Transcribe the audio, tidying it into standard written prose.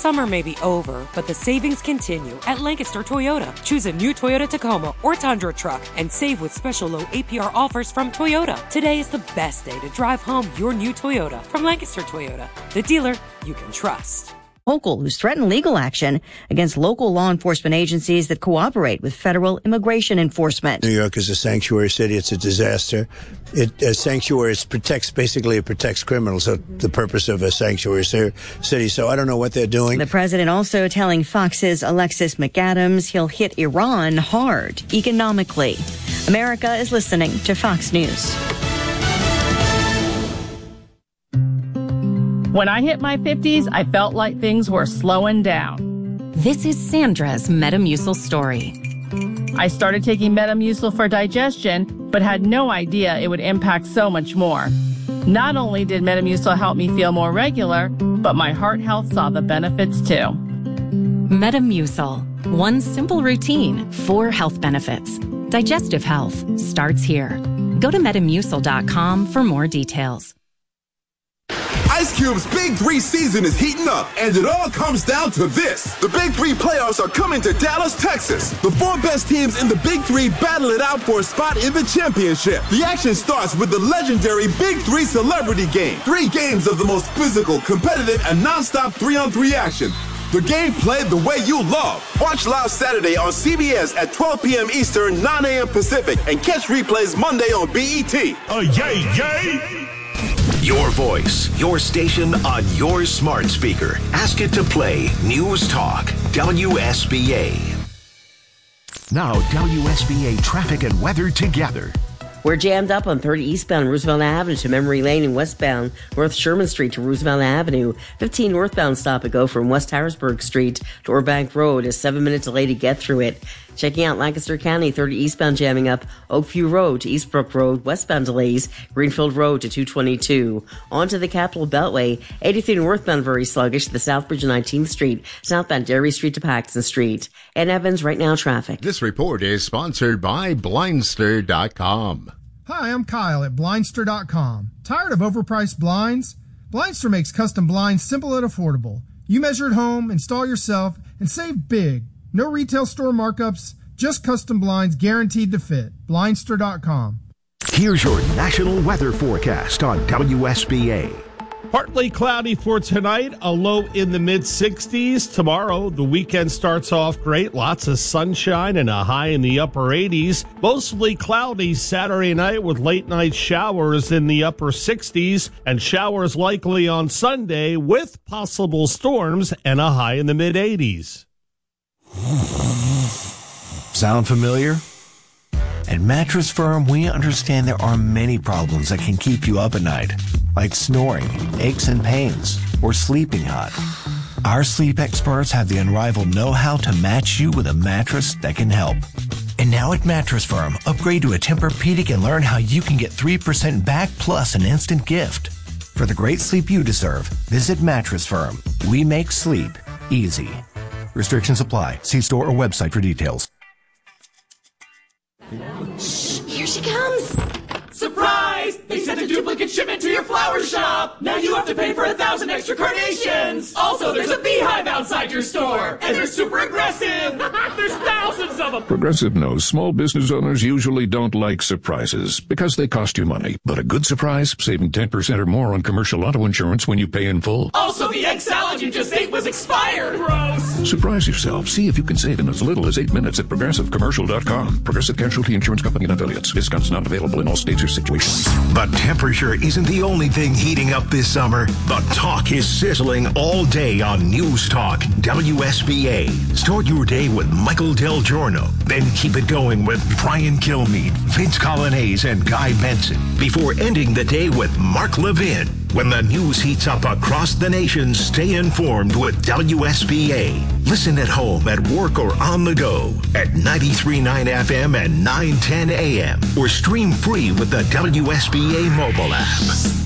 Summer may be over, but the savings continue at Lancaster Toyota. Choose a new Toyota Tacoma or Tundra truck and save with special low APR offers from Toyota. Today is the best day to drive home your new Toyota from Lancaster Toyota, the dealer you can trust. Hochul, who's threatened legal action against local law enforcement agencies that cooperate with federal immigration enforcement. New York is a sanctuary city. It's a disaster. A sanctuary protects criminals. So the purpose of a sanctuary city. So I don't know what they're doing. The president also telling Fox's Alexis McAdams he'll hit Iran hard economically. America is listening to Fox News. When I hit my 50s, I felt like things were slowing down. This is Sandra's Metamucil story. I started taking Metamucil for digestion, but had no idea it would impact so much more. Not only did Metamucil help me feel more regular, but my heart health saw the benefits too. Metamucil. One simple routine, 4 health benefits. Digestive health starts here. Go to Metamucil.com for more details. Ice Cube's Big 3 season is heating up, and it all comes down to this. The Big 3 playoffs are coming to Dallas, Texas. The 4 best teams in the Big 3 battle it out for a spot in the championship. The action starts with the legendary Big 3 Celebrity Game. 3 games of the most physical, competitive, and non-stop 3-on-3 action. The game played the way you love. Watch live Saturday on CBS at 12 p.m. Eastern, 9 a.m. Pacific, and catch replays Monday on BET. Yay, yay! Your voice, your station on your smart speaker. Ask it to play News Talk, WSBA. Now, WSBA traffic and weather together. We're jammed up on 30 eastbound Roosevelt Avenue to Memory Lane and westbound North Sherman Street to Roosevelt Avenue. 15 northbound stop and go from West Harrisburg Street to Orbank Road. A 7-minute delay to get through it. Checking out Lancaster County, 30 eastbound jamming up Oakview Road to Eastbrook Road. Westbound delays, Greenfield Road to 222. On to the Capitol Beltway, 83 northbound very sluggish to the Southbridge 19th Street. Southbound Dairy Street to Paxton Street. And Evans, right now traffic. This report is sponsored by Blindster.com. Hi, I'm Kyle at Blindster.com. Tired of overpriced blinds? Blindster makes custom blinds simple and affordable. You measure at home, install yourself, and save big. No retail store markups, just custom blinds guaranteed to fit. Blindster.com. Here's your national weather forecast on WSBA. Partly cloudy for tonight, a low in the mid-60s. Tomorrow, the weekend starts off great. Lots of sunshine and a high in the upper 80s. Mostly cloudy Saturday night with late-night showers in the upper 60s. And showers likely on Sunday with possible storms and a high in the mid-80s. Sound familiar? At Mattress Firm, we understand there are many problems that can keep you up at night, like snoring, aches and pains, or sleeping hot. Our sleep experts have the unrivaled know-how to match you with a mattress that can help. And now at Mattress Firm, upgrade to a Tempur-Pedic and learn how you can get 3% back plus an instant gift. For the great sleep you deserve, visit Mattress Firm. We make sleep easy. Restrictions apply. See store or website for details. Shh, here she comes. Surprise! They sent a duplicate shipment to your flower shop. Now you have to pay for 1,000 extra carnations. Also, there's a beehive outside your store. And they're super aggressive. There's thousands of them. Progressive knows small business owners usually don't like surprises because they cost you money. But a good surprise, saving 10% or more on commercial auto insurance when you pay in full. Also, the egg salad you just ate was expired. Gross. Surprise yourself. See if you can save in as little as 8 minutes at ProgressiveCommercial.com. Progressive Casualty Insurance Company and affiliates. Discounts not available in all states or situations. But temperature isn't the only thing heating up this summer. The talk is sizzling all day on News Talk, WSBA. Start your day with Michael Del Giorno. Then keep it going with Brian Kilmeade, Vince Colonnese, and Guy Benson. Before ending the day with Mark Levin. When the news heats up across the nation, stay informed with WSBA. Listen at home, at work, or on the go at 93.9 FM and 910 AM. Or stream free with the WSBA mobile app.